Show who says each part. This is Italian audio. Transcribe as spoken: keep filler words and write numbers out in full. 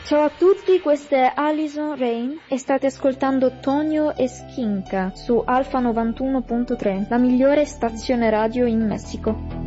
Speaker 1: Ciao a tutti, questa è Alison Rain e state ascoltando Tonio e Skinka su Alfa novantuno punto tre, la migliore stazione radio in Messico.